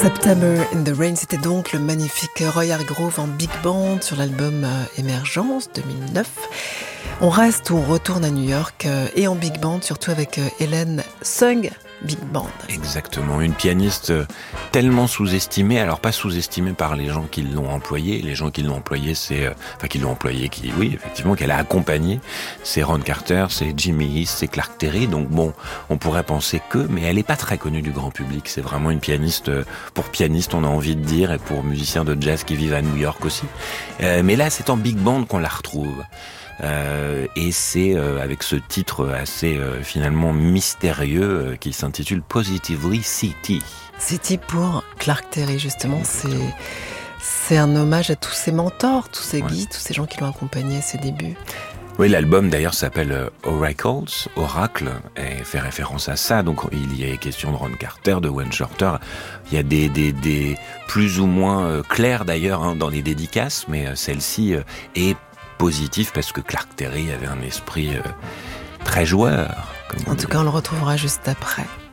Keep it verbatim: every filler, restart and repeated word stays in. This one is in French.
September in the Rain, c'était donc le magnifique Roy Hargrove en big band sur l'album Émergence deux mille neuf. On reste ou on retourne à New York et en big band, surtout avec Hélène Sung Big Band. Exactement, une pianiste tellement sous-estimée, alors pas sous-estimée par les gens qui l'ont employée, les gens qui l'ont employée, c'est, enfin qui l'ont employée, qui, oui, effectivement, qu'elle a accompagnée, c'est Ron Carter, c'est Jimmy East, c'est Clark Terry, donc bon, on pourrait penser que, mais elle est pas très connue du grand public, c'est vraiment une pianiste, pour pianiste on a envie de dire, et pour musiciens de jazz qui vivent à New York aussi, euh, mais là c'est en big band qu'on la retrouve. Euh, et c'est euh, avec ce titre assez euh, finalement mystérieux euh, qui s'intitule Positively City. City pour Clark Terry justement, c'est, c'est un hommage à tous ses mentors, tous ses ouais. guides, tous ces gens qui l'ont accompagné à ses débuts. Oui, l'album d'ailleurs s'appelle Oracles, Oracle, et fait référence à ça. Donc il y a question de Ron Carter, de Wayne Shorter. Il y a des des des plus ou moins euh, clairs d'ailleurs hein, dans les dédicaces, mais euh, celle-ci euh, est positif parce que Clark Terry avait un esprit euh, très joueur. En tout cas, on le retrouvera juste après.